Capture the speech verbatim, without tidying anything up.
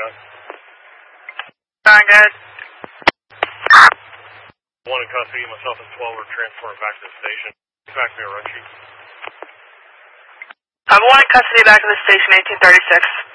nine. Going good. One in custody, myself and twelve are transported back to the station. Back to me a run sheet. I'm one in custody back to the station, eighteen thirty-six.